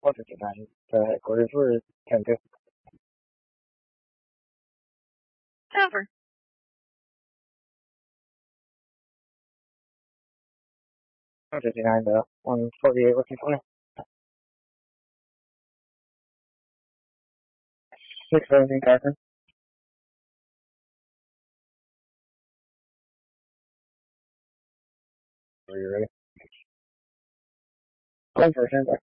159, headquarters. We're 10-2. Over. 159 to 148 looking for you. 617 Carson. Are you ready? Going for a standby.